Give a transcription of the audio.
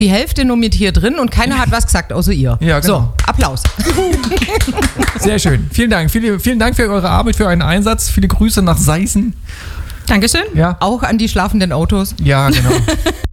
die Hälfte nur mit hier drin und keiner hat was gesagt, außer ihr. Ja, genau. So, Applaus. Sehr schön. Vielen Dank. Vielen Dank für eure Arbeit, für euren Einsatz. Viele Grüße nach Seißen. Dankeschön. Ja. Auch an die schlafenden Autos. Ja, genau.